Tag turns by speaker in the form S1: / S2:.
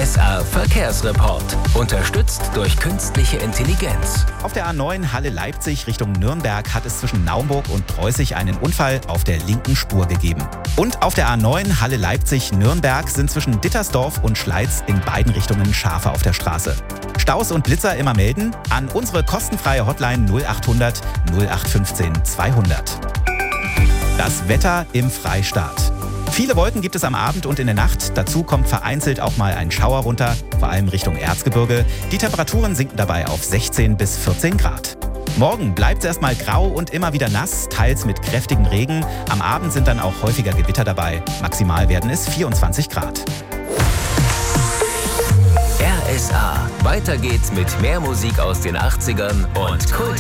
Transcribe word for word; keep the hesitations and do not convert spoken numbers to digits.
S1: S A Verkehrsreport. Unterstützt durch künstliche Intelligenz.
S2: Auf der A neun Halle Leipzig Richtung Nürnberg hat es zwischen Naumburg und Preußig einen Unfall auf der linken Spur gegeben. Und auf der A neun Halle Leipzig Nürnberg sind zwischen Dittersdorf und Schleiz in beiden Richtungen Schafe auf der Straße. Staus und Blitzer immer melden an unsere kostenfreie Hotline null achthundert null acht fünfzehn zweihundert. Das Wetter im Freistaat. Viele Wolken gibt es am Abend und in der Nacht. Dazu kommt vereinzelt auch mal ein Schauer runter, vor allem Richtung Erzgebirge. Die Temperaturen sinken dabei auf sechzehn bis vierzehn Grad. Morgen bleibt es erstmal grau und immer wieder nass, teils mit kräftigem Regen. Am Abend sind dann auch häufiger Gewitter dabei. Maximal werden es vierundzwanzig Grad.
S1: R S A. Weiter geht's mit mehr Musik aus den achtzigern und Kult.